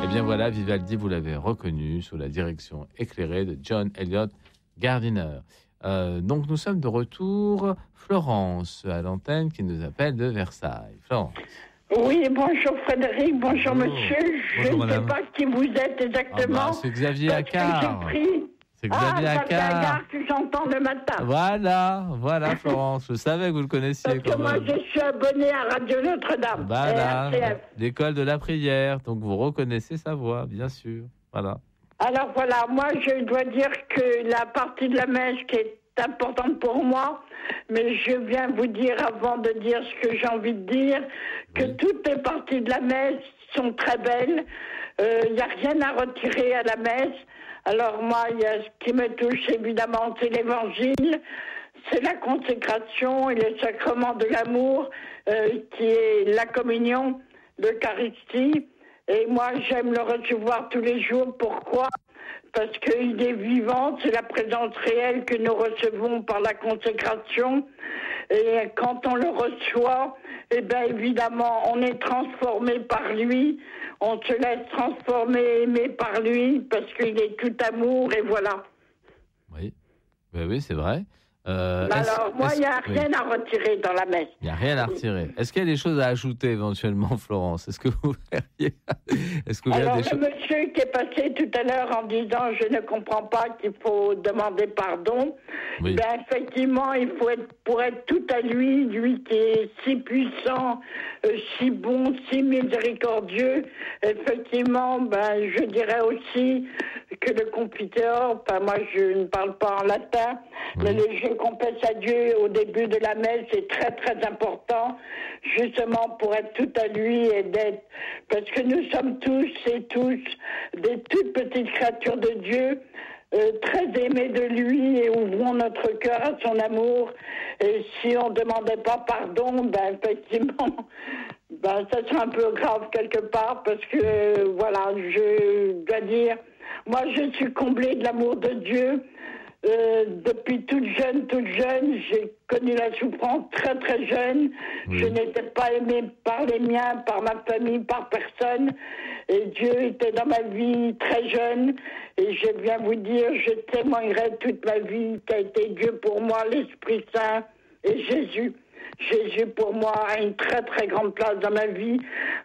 Eh bien voilà, Vivaldi, vous l'avez reconnu, sous la direction éclairée de John Elliott Gardiner. Donc nous sommes de retour. Florence à l'antenne qui nous appelle de Versailles. Florence. Oui, bonjour Frédéric, bonjour monsieur. Je Bonjour, ne sais madame. pas qui vous êtes exactement. C'est Xavier Accard. C'est Xavier Accard que j'entends le matin. Voilà Florence, je savais que vous le connaissiez. Parce que moi je suis abonné à Radio Notre-Dame. Voilà, l'école de la prière, donc vous reconnaissez sa voix, bien sûr. Voilà. Alors voilà, moi je dois dire que la partie de la messe qui est importante pour moi, mais je viens vous dire avant de dire ce que j'ai envie de dire, que toutes les parties de la messe sont très belles. Il n'y a rien à retirer à la messe. Alors moi, il y a ce qui me touche évidemment, c'est l'évangile, c'est la consécration et le sacrement de l'amour qui est la communion, l'Eucharistie. Et moi, j'aime le recevoir tous les jours. Pourquoi ? Parce qu'il est vivant, c'est la présence réelle que nous recevons par la consécration. Et quand on le reçoit, eh bien évidemment, on est transformé par lui, on se laisse transformer, aimer par lui, parce qu'il est tout amour, et voilà. Oui, c'est vrai. Alors, moi, il n'y a rien à retirer dans la messe. Il n'y a rien à retirer. Est-ce qu'il y a des choses à ajouter éventuellement, Florence ? Est-ce que vous verriez Alors, le monsieur qui est passé tout à l'heure en disant « je ne comprends pas qu'il faut demander pardon », ben, effectivement, il faut être, pour être tout à lui, lui qui est si puissant, si bon, si miséricordieux, effectivement, ben, je dirais aussi que le Confiteor, enfin, moi je ne parle pas en latin, mais le je confesse à Dieu au début de la messe est très très important, justement pour être tout à lui et d'être, parce que nous sommes tous et tous des toutes petites créatures de Dieu, très aimés de lui, et ouvrons notre cœur à son amour. Et si on ne demandait pas pardon, ben effectivement, ben ça serait un peu grave quelque part, parce que voilà, je dois dire, moi je suis comblée de l'amour de Dieu. Depuis toute jeune, j'ai connu la souffrance très très jeune. Je n'étais pas aimée par les miens, par ma famille, par personne. Et Dieu était dans ma vie très jeune. Et je viens vous dire, je témoignerai toute ma vie qu'a été Dieu pour moi, l'Esprit Saint et Jésus. Jésus pour moi a une très très grande place dans ma vie.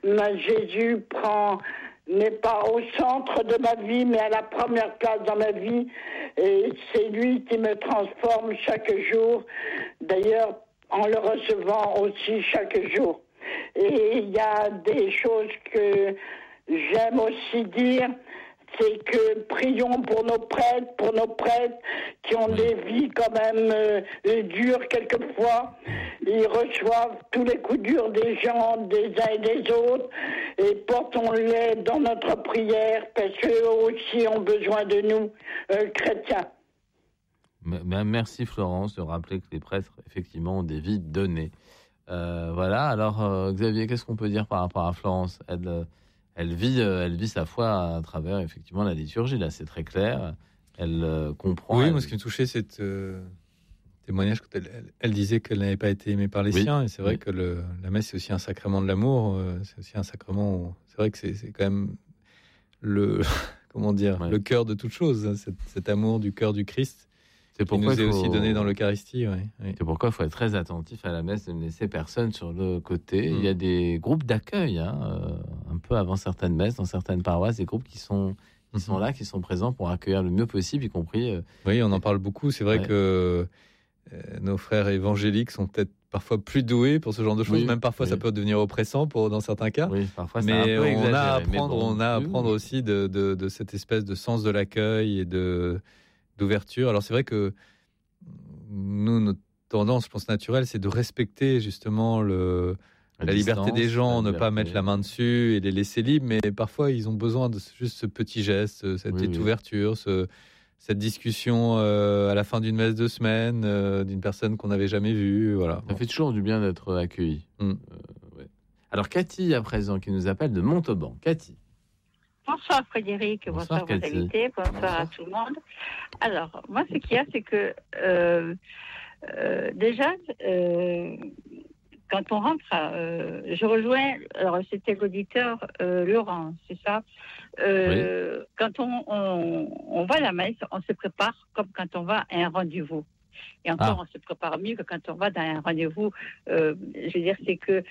Jésus n'est pas au centre de ma vie, mais à la première place dans ma vie. Et c'est lui qui me transforme chaque jour. D'ailleurs, en le recevant aussi chaque jour. Et il y a des choses que j'aime aussi dire, c'est que prions pour nos prêtres qui ont des vies quand même dures quelquefois. Ils reçoivent tous les coups durs des gens, des uns et des autres, et portons-les dans notre prière, parce qu'eux aussi ont besoin de nous, chrétiens. Merci Florence de rappeler que les prêtres, effectivement, ont des vies données. Voilà, alors Xavier, qu'est-ce qu'on peut dire par rapport à Florence ? Elle vit sa foi à travers, effectivement, la liturgie, là, c'est très clair. Elle comprend. Oui, moi, ce qui me touchait, c'est témoignage quand elle disait qu'elle n'avait pas été aimée par les siens. Et c'est vrai que la messe, c'est aussi un sacrement de l'amour. C'est aussi un sacrement. C'est vrai que c'est quand même le cœur de toute chose, cet amour du cœur du Christ. C'est pourquoi il nous est aussi donné dans l'Eucharistie. C'est pourquoi il faut être très attentif à la messe, de ne laisser personne sur le côté. Il y a des groupes d'accueil, un peu avant certaines messes, dans certaines paroisses, des groupes qui sont là, qui sont présents pour accueillir le mieux possible, y compris. Oui, on en parle beaucoup. C'est vrai que nos frères évangéliques sont peut-être parfois plus doués pour ce genre de choses. Même parfois, ça peut devenir oppressant dans certains cas. Oui, parfois, mais c'est un peu exagéré. on a à apprendre aussi de cette espèce de sens de l'accueil et d'ouverture. Alors c'est vrai que nous, notre tendance, je pense naturelle, c'est de respecter justement la liberté des gens, ne pas mettre la main dessus et les laisser libres, mais parfois ils ont besoin de juste ce petit geste, cette petite ouverture, cette discussion à la fin d'une messe de semaine, d'une personne qu'on n'avait jamais vue. Voilà. Ça fait toujours du bien d'être accueilli. Alors Cathy, à présent, qui nous appelle de Montauban. Cathy. Bonsoir Frédéric, bonsoir vos invités, bonsoir à tout le monde. Alors, moi ce qu'il y a, c'est que déjà, quand on rentre, je rejoins, alors c'était l'auditeur Laurent, c'est ça. Oui. Quand on va à la messe, on se prépare comme quand on va à un rendez-vous. Et encore, on se prépare mieux que quand on va dans un rendez-vous. Je veux dire, c'est que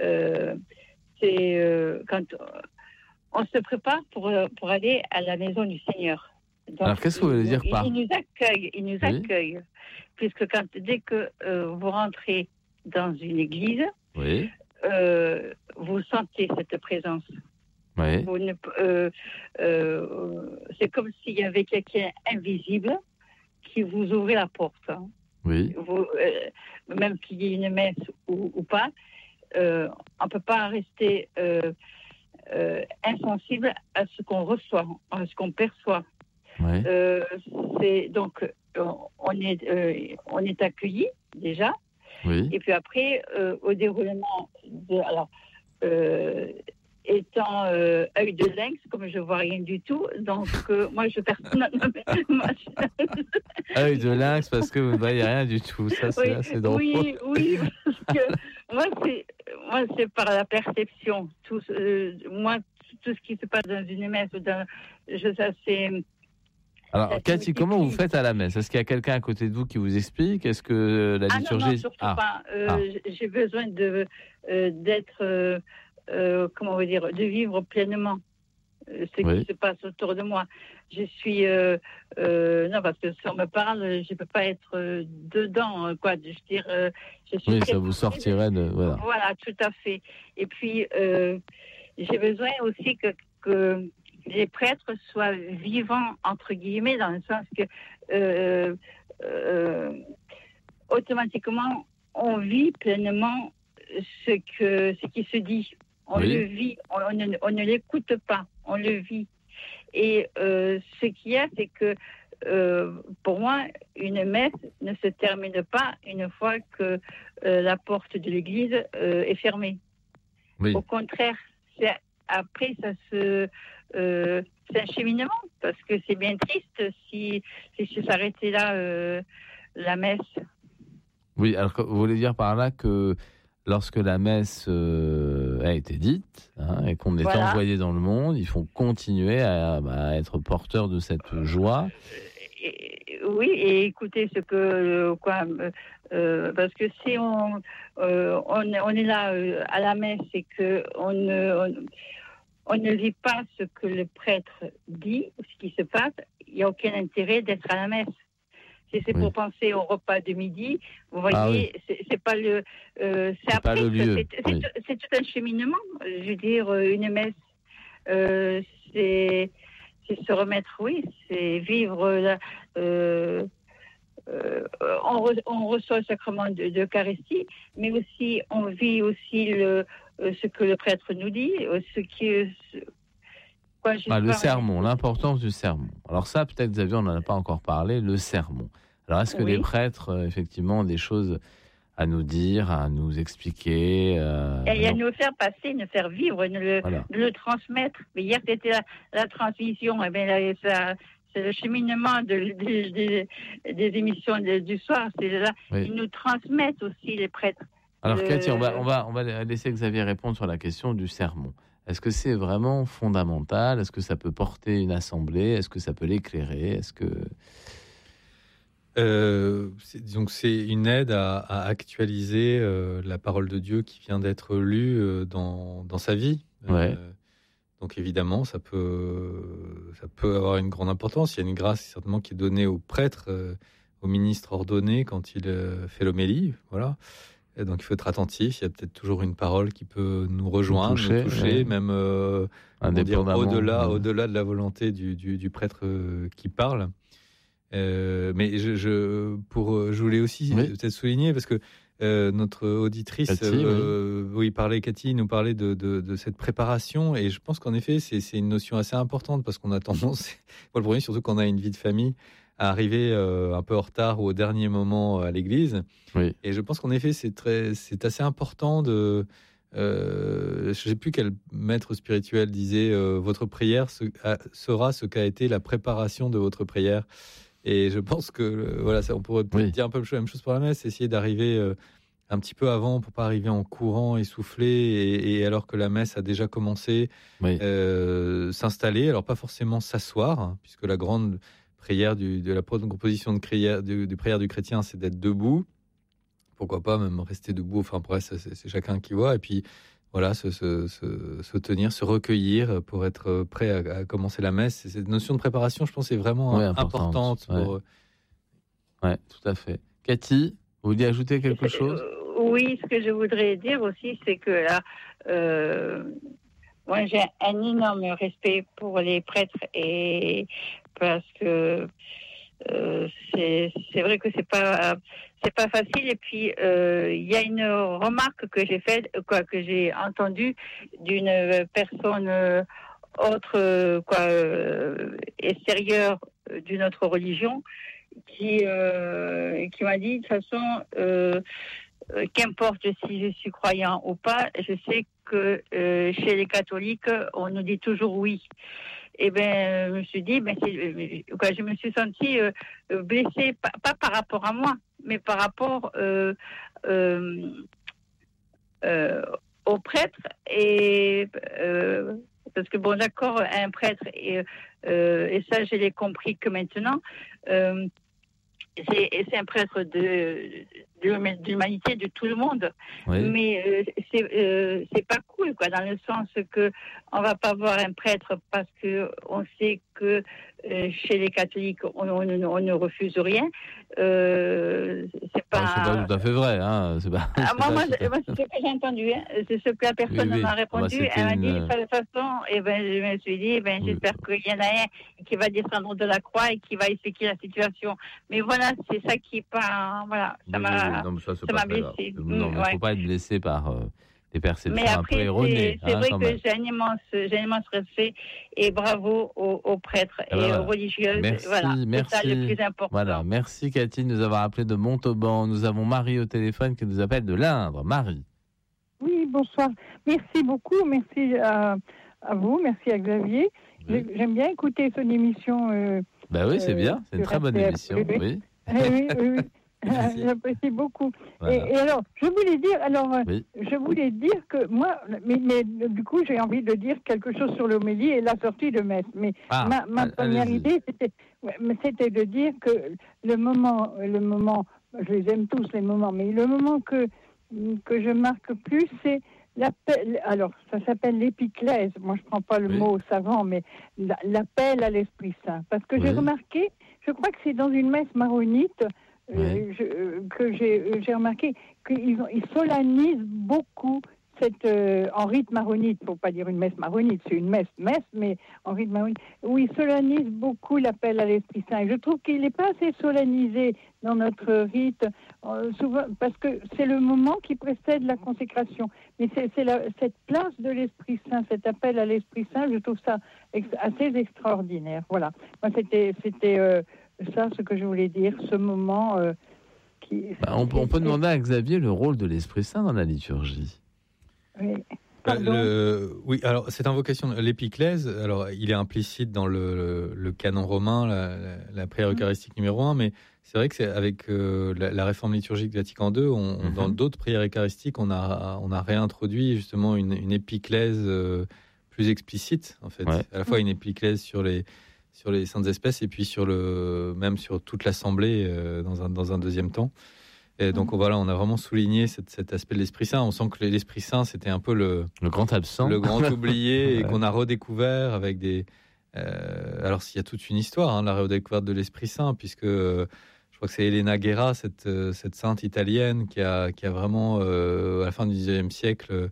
quand on se prépare pour aller à la maison du Seigneur. Donc, alors, qu'est-ce que vous voulez dire par... Il nous accueille, puisque dès que vous rentrez dans une église, oui. Vous sentez cette présence. Oui. C'est comme s'il y avait quelqu'un invisible qui vous ouvrait la porte. Hein. Oui. Même qu'il y ait une messe ou pas, on ne peut pas rester insensible à ce qu'on reçoit, à ce qu'on perçoit. Oui. Donc, on est accueilli déjà. Oui. Et puis après, au déroulement étant œil de lynx, comme je vois rien du tout, donc moi je œil de lynx parce que vous ne voyez rien du tout, ça c'est assez drôle. Oui, parce que moi c'est par la perception. Moi, tout ce qui se passe dans une messe, ça c'est. Alors, Cathy, comment vous faites à la messe? Est-ce qu'il y a quelqu'un à côté de vous qui vous explique? Est-ce que la liturgie... Non, surtout pas. J'ai besoin d'être, comment vous dire, de vivre pleinement ce qui se passe autour de moi. Je suis... non, parce que si on me parle, je ne peux pas être dedans, quoi. Je veux dire, je suis ça vous sortirait de... Voilà, tout à fait. Et puis, j'ai besoin aussi que les prêtres soient vivants, entre guillemets, dans le sens que automatiquement, on vit pleinement ce qui se dit. On le vit, on ne l'écoute pas, on le vit. Et ce qu'il y a, c'est que pour moi, une messe ne se termine pas une fois que la porte de l'église est fermée. Oui. Au contraire, après, c'est un cheminement, parce que c'est bien triste si s'arrêtait là la messe. Oui, alors vous voulez dire par là que lorsque la messe a été dite et qu'on est envoyé dans le monde, il faut continuer à être porteur de cette joie. Oui, et écoutez ce que parce que si on est là à la messe et que on ne vit pas ce que le prêtre dit, ce qui se passe, il n'y a aucun intérêt d'être à la messe. Si c'est pour penser au repas de midi, vous voyez, c'est pas le. C'est après, pas le lieu. C'est tout un cheminement. Je veux dire, une messe, c'est se remettre, c'est vivre. On reçoit le sacrement d'Eucharistie, mais aussi on vit aussi ce que le prêtre nous dit, le sermon, l'importance du sermon. Alors ça, peut-être, Xavier, on n'en a pas encore parlé, le sermon. Alors, est-ce que les prêtres, effectivement, ont des choses à nous dire, à nous expliquer et à nous faire passer, nous faire vivre, nous le transmettre. Mais hier, c'était la transmission. Eh bien, c'est le cheminement des émissions du soir. C'est là. Ils nous transmettent aussi, les prêtres. Alors, Cathy, on va laisser Xavier répondre sur la question du sermon. Est-ce que c'est vraiment fondamental? Est-ce que ça peut porter une assemblée? Est-ce que ça peut l'éclairer? Est-ce que... disons que c'est une aide à actualiser la parole de Dieu qui vient d'être lue dans sa vie. Donc évidemment, ça peut avoir une grande importance. Il y a une grâce certainement qui est donnée au prêtre, au ministre ordonné quand il fait l'homélie. Voilà. Et donc il faut être attentif. Il y a peut-être toujours une parole qui peut nous rejoindre, nous toucher, même au-delà de la volonté du prêtre qui parle. Mais je voulais aussi peut-être souligner, parce que notre auditrice, Cathy nous parlait de cette préparation, et je pense qu'en effet c'est une notion assez importante, parce qu'on a tendance, moi le premier, surtout quand on a une vie de famille, à arriver un peu en retard ou au dernier moment à l'église. Et je pense qu'en effet c'est assez important de... je ne sais plus quel maître spirituel disait votre prière sera ce qu'a été la préparation de votre prière. Et je pense que on pourrait peut-être dire un peu la même chose pour la messe, essayer d'arriver un petit peu avant pour pas arriver en courant, essoufflé, et alors que la messe a déjà commencé, s'installer. Alors pas forcément s'asseoir, hein, puisque la grande prière de la proposition de prière du chrétien, c'est d'être debout. Pourquoi pas même rester debout. Enfin, après, c'est chacun qui voit. Et puis voilà, se tenir, se recueillir pour être prêt à commencer la messe. Et cette notion de préparation, je pense, est vraiment importante. Oui, tout à fait. Cathy, vous vouliez ajouter quelque chose ? Oui, ce que je voudrais dire aussi, c'est que là, moi, j'ai un énorme respect pour les prêtres, et parce que c'est vrai que c'est pas facile. Et puis il y a une remarque que j'ai faite, que j'ai entendue d'une personne autre, extérieure d'une autre religion, qui m'a dit, de toute façon, qu'importe si je suis croyant ou pas, je sais que chez les catholiques, on nous dit toujours oui. Et je me suis dit, je me suis sentie blessée, pas par rapport à moi, mais par rapport au prêtre. Et parce que d'accord, un prêtre, et ça je l'ai compris que maintenant, c'est un prêtre de l'humanité, de tout le monde. Oui. Mais c'est pas cool, dans le sens que on va pas voir un prêtre parce que on sait que chez les catholiques on ne refuse rien. C'est pas tout à fait vrai, hein. C'est pas. Moi, c'est ce que j'ai entendu, hein. C'est ce que la personne m'a répondu. Elle m'a dit de toute façon, je me suis dit, j'espère qu'il y en a un qui va descendre de la croix et qui va expliquer la situation. Mais voilà, c'est ça qui est pas, voilà, ça m'a blessé. Il ne faut pas être blessé par des perceptions un peu erronées. C'est vrai que j'ai un immense respect, et bravo aux prêtres et aux religieuses. Merci, c'est ça le plus important. Voilà, merci Cathy de nous avoir appelé de Montauban. Nous avons Marie au téléphone qui nous appelle de l'Indre. Marie. Oui, bonsoir. Merci beaucoup. Merci à vous. Merci à Xavier. Oui. J'aime bien écouter son émission. Oui, c'est bien. C'est une très bonne émission. Oui. Oui. J'apprécie beaucoup. Voilà. Et alors, je voulais dire que moi, mais du coup, j'ai envie de dire quelque chose sur l'homélie et la sortie de messe. Mais ma première idée, c'était de dire que le moment, je les aime tous les moments, mais le moment que je marque plus, c'est l'appel. Alors, ça s'appelle l'épiclèse. Moi, je prends pas le mot savant, mais l'appel à l'Esprit Saint. Parce que j'ai remarqué, je crois que c'est dans une messe maronite. Que j'ai remarqué qu'ils solennisent beaucoup en rite maronite, il ne faut pas dire une messe maronite, c'est une messe, mais en rite maronite, où ils solennisent beaucoup l'appel à l'Esprit Saint. Et je trouve qu'il n'est pas assez solennisé dans notre rite, souvent, parce que c'est le moment qui précède la consécration. Mais c'est cette place de l'Esprit Saint, cet appel à l'Esprit Saint, je trouve ça assez extraordinaire. Voilà. Moi, c'était ça, ce que je voulais dire, ce moment on peut demander à Xavier le rôle de l'Esprit Saint dans la liturgie. Oui. Oui, alors cette invocation, l'épiclèse, alors il est implicite dans le canon romain, la prière eucharistique numéro 1, mais c'est vrai que c'est avec la réforme liturgique de Vatican II, dans d'autres prières eucharistiques, on a réintroduit justement une épiclèse plus explicite, en fait. À la fois une épiclèse sur les saintes espèces et puis même sur toute l'assemblée dans un deuxième temps. Et donc voilà, on a vraiment souligné cet aspect de l'Esprit Saint. On sent que l'Esprit Saint, c'était un peu le grand absent, le grand oublié, et qu'on a redécouvert avec des... alors il y a toute une histoire, la redécouverte de l'Esprit Saint, puisque je crois que c'est Elena Guerra, cette sainte italienne qui a vraiment, à la fin du XIXe siècle,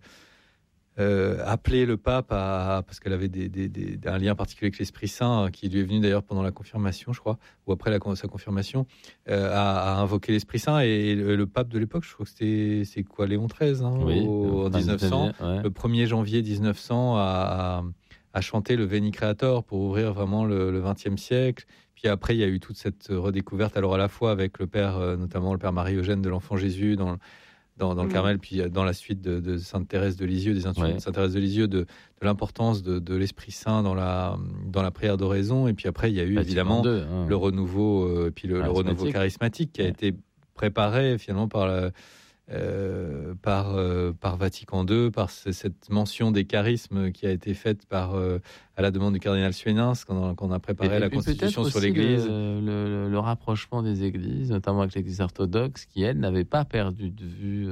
appelé le pape parce qu'elle avait un lien particulier avec l'Esprit Saint, qui lui est venu d'ailleurs pendant la confirmation, je crois, ou après sa confirmation, à invoquer l'Esprit Saint. Et le pape de l'époque, je crois que c'est quoi, Léon XIII, en 1900, le 1er janvier 1900, à chanter le Veni Creator pour ouvrir vraiment le XXe siècle. Puis après, il y a eu toute cette redécouverte, alors à la fois avec le père, notamment le père Marie-Eugène de l'Enfant Jésus, dans le Carmel, puis dans la suite de Sainte Thérèse de Lisieux, des intuitions de Sainte Thérèse de Lisieux, de l'importance de l'Esprit Saint dans la prière d'oraison. Et puis après, il y a eu évidemment le renouveau, puis le renouveau charismatique qui a été préparé finalement par par Vatican II, par cette mention des charismes qui a été faite à la demande du cardinal Suénins quand on a préparé la Constitution sur l'Église. Le rapprochement des églises, notamment avec l'Église orthodoxe, qui, elle, n'avait pas perdu de vue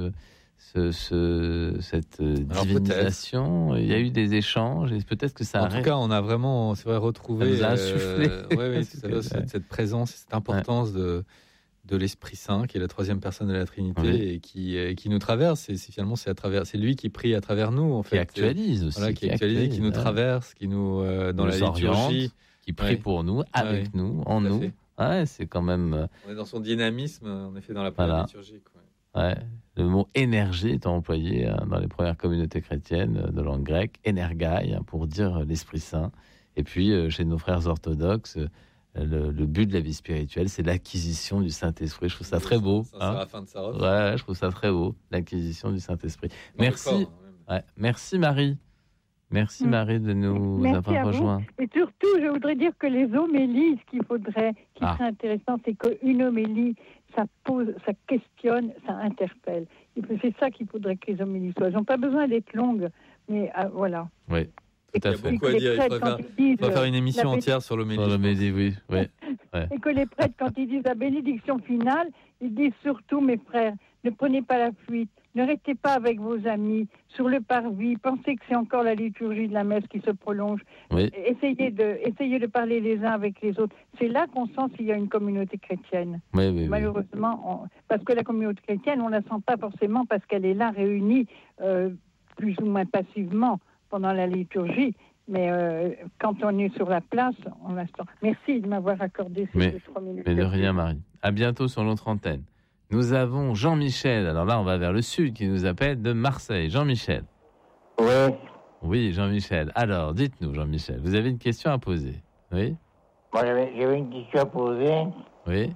cette divinisation. Il y a eu des échanges, et peut-être que ça En tout cas, on a vraiment, c'est vrai, retrouvé... Ça nous a insufflé. Cette présence, cette importance de l'Esprit Saint, qui est la troisième personne de la Trinité, et qui nous traverse. Et finalement, c'est lui qui prie à travers nous, en fait. Qui actualise aussi. Voilà, qui actualise, qui nous traverse, qui nous dans la liturgie, qui prie pour nous, avec nous, en nous. Ouais, c'est quand même. On est dans son dynamisme, en effet, dans la première liturgie. Ouais. Le mot énergie est employé dans les premières communautés chrétiennes de langue grecque, énergai, pour dire l'Esprit Saint. Et puis, chez nos frères orthodoxes, le but de la vie spirituelle, c'est l'acquisition du Saint-Esprit. Je trouve ça très beau. Ça sera la fin de sa robe. Ouais, je trouve ça très beau, l'acquisition du Saint-Esprit. Merci. Merci Marie. Merci Marie de nous avoir rejoints. Et surtout, je voudrais dire que les homélies, ce qu'il faudrait, qui serait intéressant, c'est qu'une homélie, ça pose, ça questionne, ça interpelle. C'est ça qu'il faudrait que les homélies soient. Elles n'ont pas besoin d'être longues, mais voilà. Oui. Tout à fait. Il y a beaucoup à dire. Il faut faire une émission entière sur l'homélie. Oui. Et que les prêtres, quand ils disent la bénédiction finale, ils disent surtout, mes frères, ne prenez pas la fuite, ne restez pas avec vos amis sur le parvis, pensez que c'est encore la liturgie de la messe qui se prolonge. Oui. Essayez de parler les uns avec les autres. C'est là qu'on sent s'il y a une communauté chrétienne. Oui. Malheureusement, parce que la communauté chrétienne, on ne la sent pas forcément parce qu'elle est là réunie plus ou moins passivement pendant la liturgie, mais quand on est sur la place, on la sent. Merci de m'avoir accordé ces 3 minutes. Mais de rien, Marie. À bientôt sur notre antenne. Nous avons Jean-Michel, alors là on va vers le sud, qui nous appelle de Marseille. Jean-Michel. Oui, Jean-Michel. Alors, dites-nous, Jean-Michel, vous avez une question à poser? Oui. Moi, j'avais une question à poser. Oui.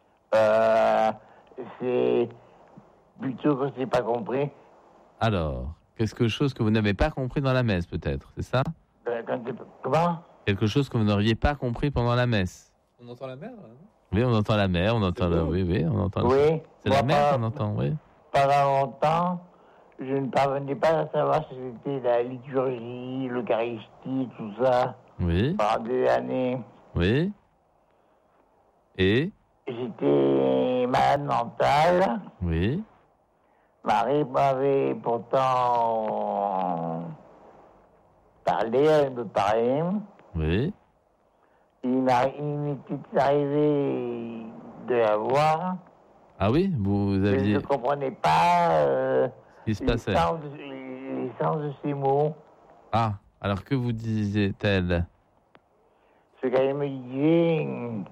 C'est plutôt que je n'ai pas compris. Alors, quelque chose que vous n'avez pas compris dans la messe, peut-être, c'est ça? Comment? Quelque chose que vous n'auriez pas compris pendant la messe. On entend la mer, là, non? Oui, on entend la mer, on entend on entend. Oui. C'est la mer qu'on entend, oui. Pendant longtemps, je ne parvenais pas à savoir si c'était la liturgie, l'Eucharistie, tout ça. Oui. Pendant des années. Oui. Et? J'étais malade mental. Oui. Marie m'avait pourtant parlé, elle me parlait. Oui. Il m'était arrivé de la voir. Ah oui, vous aviez... Je ne comprenais pas ce qui se passait. Les sens de ces mots. Ah, alors que vous disait-elle? Ce qu'elle me disait...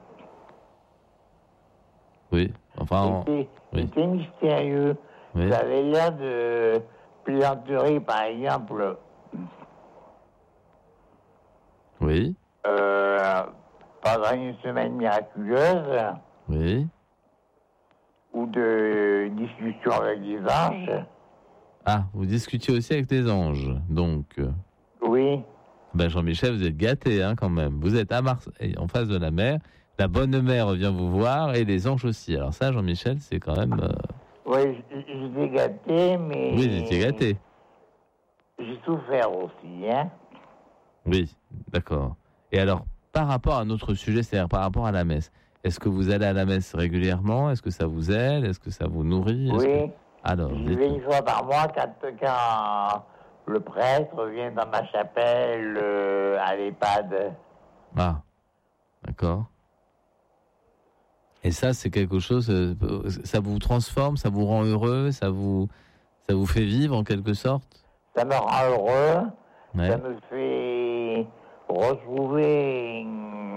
Oui, enfin... C'était mystérieux. Oui. Ça avait l'air de plaisanterie, par exemple. Oui. Pendant une semaine miraculeuse. Oui. Ou de discussion avec les anges. Ah, vous discutiez aussi avec des anges, donc. Oui. Ben Jean-Michel, vous êtes gâté, hein, quand même. Vous êtes à Marseille, en face de la mer. La bonne mère vient vous voir et les anges aussi. Alors ça, Jean-Michel, c'est quand même... Oui, j'étais gâté, mais... Oui, j'étais gâté. J'ai souffert aussi, hein. Oui, d'accord. Et alors, par rapport à notre sujet, c'est-à-dire par rapport à la messe, est-ce que vous allez à la messe régulièrement? Est-ce que ça vous aide? Est-ce que ça vous nourrit? Oui. Alors, j'y vais une fois par mois quand le prêtre vient dans ma chapelle à l'EHPAD. Ah, d'accord. Et ça, c'est quelque chose, ça vous transforme, ça vous rend heureux, ça vous fait vivre en quelque sorte? Ça me rend heureux, ouais. Ça me fait retrouver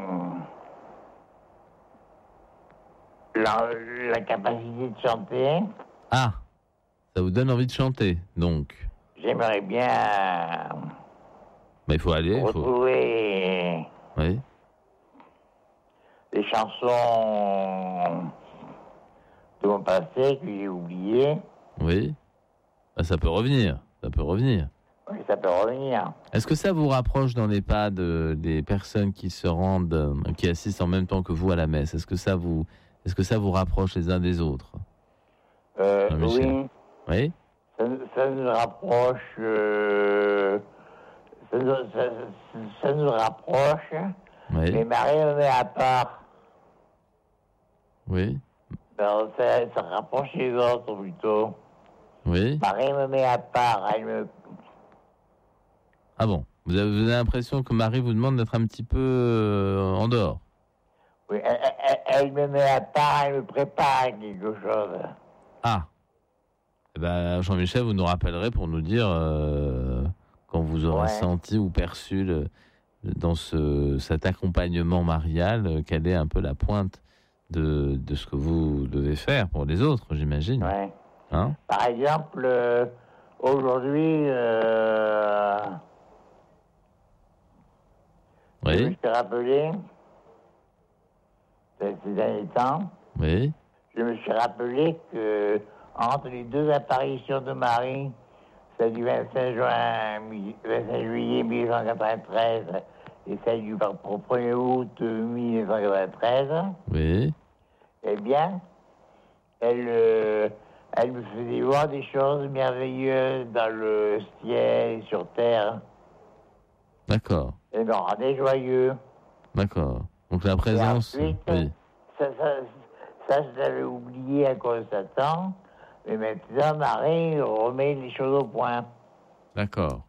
la capacité de chanter. Ah, ça vous donne envie de chanter, donc? J'aimerais bien... Mais il faut aller, retrouver... Oui. Les chansons de mon passé que j'ai oubliées. Oui. Ah, ça peut revenir. Ça peut revenir. Oui, ça peut revenir. Est-ce que ça vous rapproche dans l'EHPAD des personnes qui se rendent, qui assistent en même temps que vous à la messe? Est-ce que ça vous rapproche les uns des autres? Oui. Oui. Ça nous rapproche. Ça nous rapproche. Oui. Mais Marie me met à part. Oui. Alors, ça rapproche les autres plutôt. Oui. Marie me met à part. Ah bon, vous avez l'impression que Marie vous demande d'être un petit peu en dehors. Oui, elle me met à part, elle me prépare quelque chose. Ah. Eh ben, Jean-Michel, vous nous rappellerez pour nous dire quand vous aurez senti ou perçu dans cet accompagnement marial, quelle est un peu la pointe de ce que vous devez faire pour les autres, j'imagine. Ouais. Hein? Par exemple, aujourd'hui, je me suis rappelé, ces derniers temps, je me suis rappelé que entre les deux apparitions de Marie, celle du 25 juillet 1893 et celle du 1er août 1993, eh bien, elle me faisait voir des choses merveilleuses dans le ciel et sur terre. D'accord. Elle me rendait joyeux. D'accord. Donc la présence... Et ensuite, ça, je l'avais oublié à cause de Satan. Mais maintenant, Marie remet les choses au point. D'accord.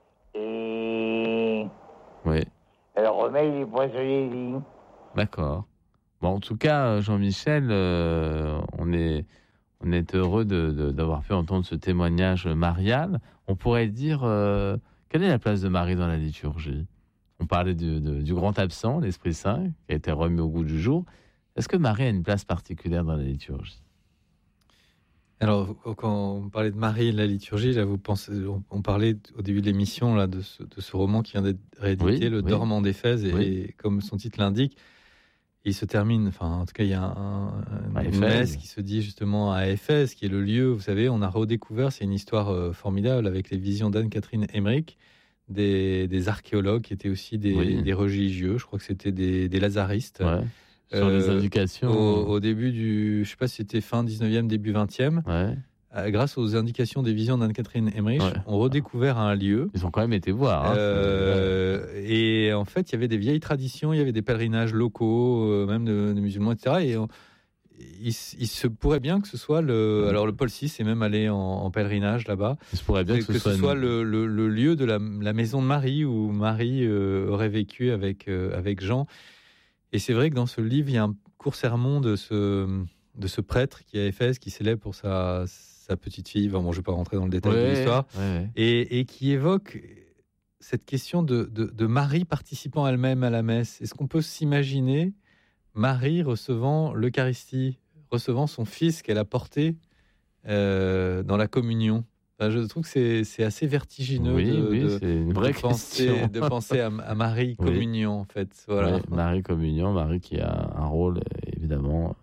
Et... Oui. Elle remet les points sur les lignes. D'accord. Bon, en tout cas, Jean-Michel, on est heureux d'avoir pu entendre ce témoignage marial. On pourrait dire, quelle est la place de Marie dans la liturgie ? On parlait du grand absent, l'Esprit Saint, qui a été remis au goût du jour. Est-ce que Marie a une place particulière dans la liturgie ? Alors, quand on parlait de Marie et de la liturgie, là, on parlait au début de l'émission là, de ce roman qui vient d'être réédité, Le Dormant d'Éphèse, et comme son titre l'indique, il se termine, en tout cas, il y a une messe qui se dit justement à Éphèse, qui est le lieu, vous savez, on a redécouvert, c'est une histoire formidable avec les visions d'Anne-Catherine Emmerich, des archéologues qui étaient aussi des religieux, je crois que c'était des lazaristes. Ouais. Sur les indications. Au début je ne sais pas si c'était fin 19e, début 20e, grâce aux indications des visions d'Anne-Catherine Emmerich, on redécouvert un lieu. Ils ont quand même été voir. Et en fait, il y avait des vieilles traditions, il y avait des pèlerinages locaux, même de musulmans, etc. Et il se pourrait bien que ce soit alors le Paul VI est même allé en pèlerinage là-bas. Il se pourrait bien que ce soit le lieu de la maison de Marie où Marie aurait vécu avec Jean. Et c'est vrai que dans ce livre, il y a un court sermon de ce prêtre qui est à Éphèse, qui célèbre pour sa petite fille. Bon, je ne vais pas rentrer dans le détail de l'histoire. Et qui évoque cette question de Marie participant elle-même à la messe. Est-ce qu'on peut s'imaginer Marie recevant l'Eucharistie, recevant son fils qu'elle a porté dans la communion? Je trouve que c'est assez vertigineux c'est une vraie question. De penser à Marie Communion, en fait. Voilà. Marie Communion, Marie qui a un rôle, évidemment,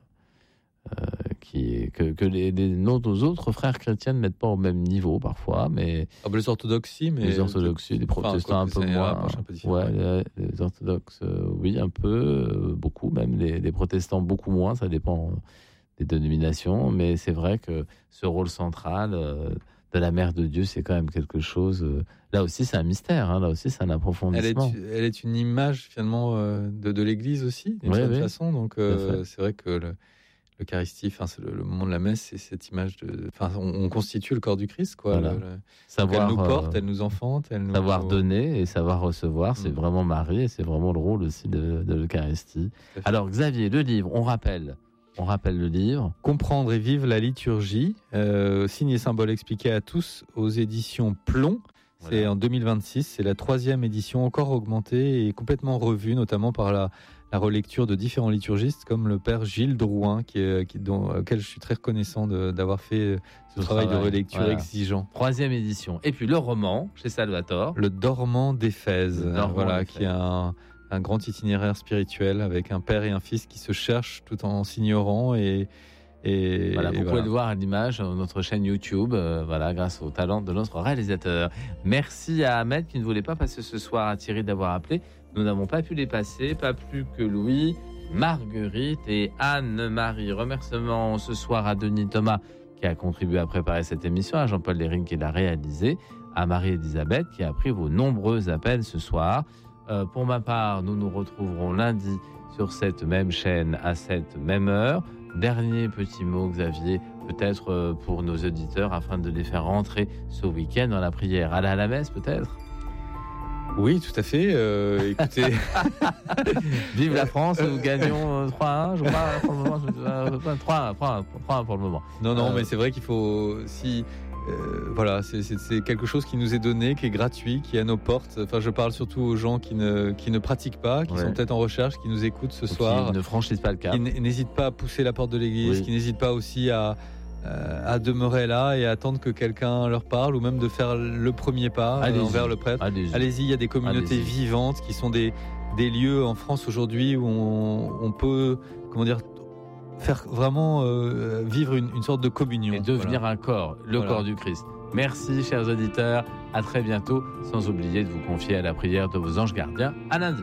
que nos autres frères chrétiens ne mettent pas au même niveau, parfois. Mais les orthodoxes, si, mais... Les orthodoxes, les protestants un peu moins. Les orthodoxes, oui, un peu, beaucoup, même. Les protestants, beaucoup moins, ça dépend des dénominations. Mais c'est vrai que ce rôle central... de la Mère de Dieu, c'est quand même quelque chose... Là aussi, c'est un mystère, là aussi, c'est un approfondissement. Elle est une image, finalement, de l'Église aussi, d'une certaine façon. Donc, c'est vrai que l'Eucharistie, le moment de la messe, c'est cette image de... on constitue le corps du Christ, quoi. Voilà. Elle nous porte, elle nous enfante. Savoir donner et savoir recevoir, c'est vraiment Marie, et c'est vraiment le rôle aussi de l'Eucharistie. Alors, Xavier, le livre, on rappelle le livre. Comprendre et vivre la liturgie, signes et symboles expliqués à tous aux éditions Plomb. Voilà. C'est en 2026, c'est la 3e édition, encore augmentée et complètement revue, notamment par la relecture de différents liturgistes comme le père Gilles Drouin, auquel je suis très reconnaissant d'avoir fait ce travail de relecture exigeant. 3e édition. Et puis le roman chez Salvatore. Le Dormant d'Éphèse, qui est un grand itinéraire spirituel avec un père et un fils qui se cherchent tout en s'ignorant vous pouvez le voir à l'image sur notre chaîne YouTube, grâce au talent de notre réalisateur. Merci à Ahmed qui ne voulait pas passer ce soir, à Thierry d'avoir appelé. Nous n'avons pas pu les passer, pas plus que Louis, Marguerite et Anne-Marie. Remerciements ce soir à Denis Thomas qui a contribué à préparer cette émission, à Jean-Paul Lérine qui l'a réalisée, à Marie-Elisabeth qui a pris vos nombreux appels ce soir. Pour ma part, nous nous retrouverons lundi sur cette même chaîne à cette même heure. Dernier petit mot, Xavier, peut-être pour nos auditeurs, afin de les faire rentrer ce week-end dans la prière. Aller à la messe, peut-être ? Oui, tout à fait. Écoutez, vive la France, nous gagnons 3-1, je crois, pour le moment. 3-1 pour le moment. Non, mais c'est vrai qu'il faut... Voilà, c'est quelque chose qui nous est donné, qui est gratuit, qui est à nos portes. Enfin, je parle surtout aux gens qui ne pratiquent pas, qui sont peut-être en recherche, qui nous écoutent ce soir. Qui ne franchissent pas le cap. Qui n'hésitent pas à pousser la porte de l'église, qui n'hésitent pas aussi à demeurer là et à attendre que quelqu'un leur parle, ou même de faire le premier pas envers le prêtre. Allez-y, il y a des communautés vivantes qui sont des lieux en France aujourd'hui où on peut, faire vraiment vivre une sorte de communion. Et devenir un corps, corps du Christ. Merci, chers auditeurs. À très bientôt, sans oublier de vous confier à la prière de vos anges gardiens. À lundi.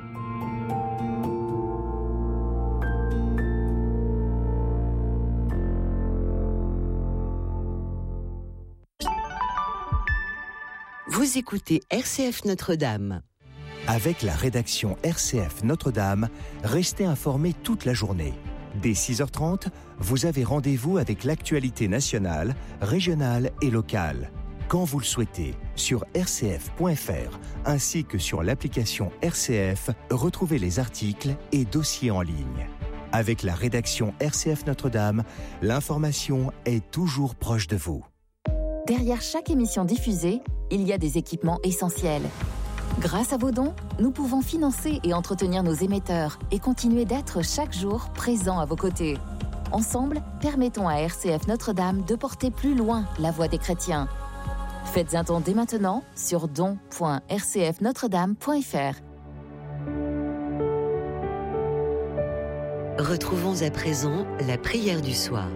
Vous écoutez RCF Notre-Dame. Avec la rédaction RCF Notre-Dame, restez informés toute la journée. Dès 6h30, vous avez rendez-vous avec l'actualité nationale, régionale et locale. Quand vous le souhaitez, sur rcf.fr, ainsi que sur l'application RCF, retrouvez les articles et dossiers en ligne. Avec la rédaction RCF Notre-Dame, l'information est toujours proche de vous. Derrière chaque émission diffusée, il y a des équipements essentiels. Grâce à vos dons, nous pouvons financer et entretenir nos émetteurs et continuer d'être chaque jour présents à vos côtés. Ensemble, permettons à RCF Notre-Dame de porter plus loin la voix des chrétiens. Faites un don dès maintenant sur don.rcfnotredame.fr. Retrouvons à présent la prière du soir.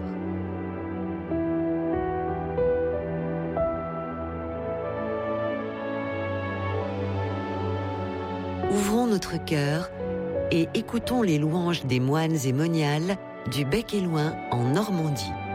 Ouvrons notre cœur et écoutons les louanges des moines et moniales du Bec et Loing en Normandie.